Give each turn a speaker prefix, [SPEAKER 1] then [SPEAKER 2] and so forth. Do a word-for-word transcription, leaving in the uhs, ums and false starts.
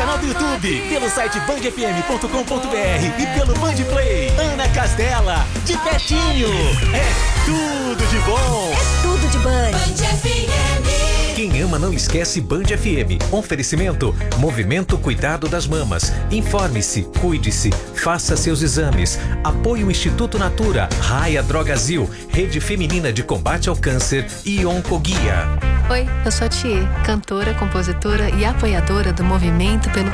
[SPEAKER 1] canal do YouTube, pelo site band f m ponto com ponto b r e pelo Band Play. Ana Castela, de pertinho. É tudo de bom.
[SPEAKER 2] É tudo de Band.
[SPEAKER 3] Band F M.
[SPEAKER 4] Quem ama não esquece Band F M. Oferecimento, Movimento Cuidado das Mamas. Informe-se, cuide-se, faça seus exames. Apoio Instituto Natura, Raia Drogazil, Rede Feminina de Combate ao Câncer e Oncoguia.
[SPEAKER 5] Oi, eu sou a Thier, cantora, compositora e apoiadora do Movimento pelo